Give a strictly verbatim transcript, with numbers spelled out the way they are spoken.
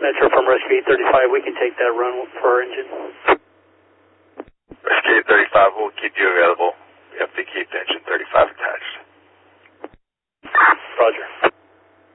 Metro from Rescue eight thirty-five, we can take that run for our engine. Rescue eight thirty-five, we'll keep you available. We have to keep the engine thirty-five attached.